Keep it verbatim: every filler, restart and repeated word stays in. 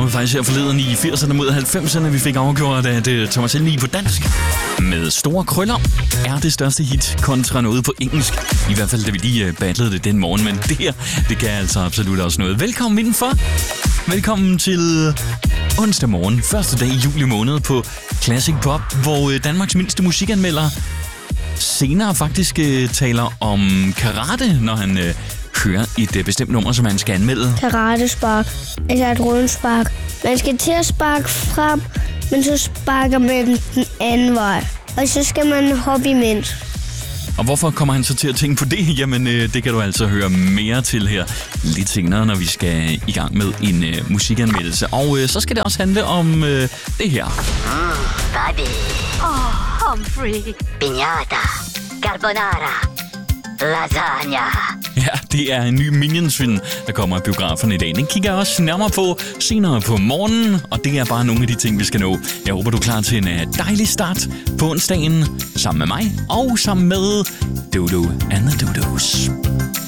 var faktisk her forleden i firserne mod halvfemserne, vi fik afgjort, at uh, Thomas Helmig på dansk med store krøller er det største hit kontra noget på engelsk. I hvert fald, da vi lige uh, battlede det den morgen, men det her, det kan altså absolut også noget. Velkommen indenfor. Velkommen til onsdag morgen, første dag i juli måned på Classic Pop, hvor uh, Danmarks mindste musikanmelder senere faktisk uh, taler om karate, når han uh, hører et uh, bestemt nummer, som han skal anmelde. Karatespark, altså et rundspark. Man skal til at sparke frem, men så sparker man den anden vej. Og så skal man hoppe imens. Og hvorfor kommer han så til at tænke på det? Jamen, øh, det kan du altså høre mere til her lidt senere, når vi skal i gang med en øh, musikanmeldelse. Og øh, så skal det også handle om øh, det her. Mm, baby. Oh, Humphrey. Piñata. Carbonara. Lasagna. Ja, det er en ny Minions-film, der kommer i biografen i dag. Den kigger jeg også nærmere på senere på morgenen, og det er bare nogle af de ting, vi skal nå. Jeg håber, du er klar til en dejlig start på onsdagen sammen med mig og sammen med Dodo and the Dodos.